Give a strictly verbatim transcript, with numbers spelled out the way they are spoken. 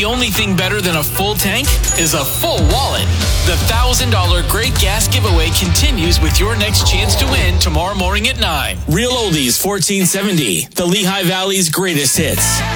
the only thing better than a full tank is a full wallet. The one thousand dollars Great Gas Giveaway continues with your next chance to win tomorrow morning at nine. Real Oldies fourteen seventy, the Lehigh Valley's greatest hits.